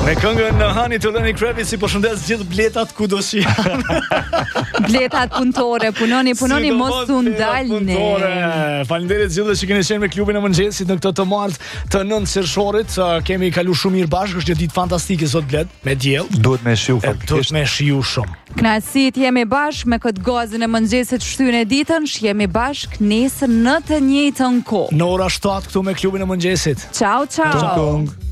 Me këngën Hani të Lenny Kravitz si përshëndes gjithë bletat kudo që janë. Bletat punëtore, punoni mos u ndalni. Faleminderit gjithëve që keni qenë me klubin e mëngjesit në këtë të martë të 9 qershorit. Kemi kaluar shumë mirë bashkë, është një ditë fantastike sot blet, me diell. Duhet me shiu faktikisht. Duhet me shiu shumë. Kënaqësi të jemi bashkë me këtë gazën e mëngjesit shtyn e ditën, jemi bashkë nesër në të njëjtën kohë. Në ora 7 këtu me klubin e mëngjesit. Ciao. Tung.